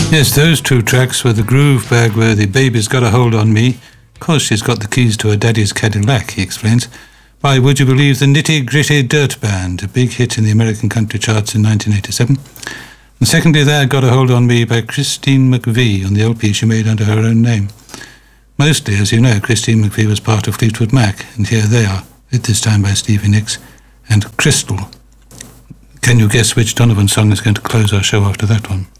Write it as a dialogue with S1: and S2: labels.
S1: Yes, those two tracks were the Groove Bagworthy Baby's Got a Hold on Me. Of course, she's got the keys to her daddy's Cadillac, he explains. By Would You Believe the Nitty Gritty Dirt Band, a big hit in the American country charts in 1987. And secondly, there, Got a Hold on Me by Christine McVie on the LP she made under her own name. Mostly, as you know, Christine McVie was part of Fleetwood Mac, and here they are, at this time by Stevie Nicks and Crystal. Can you guess which Donovan song is going to close our show after that one?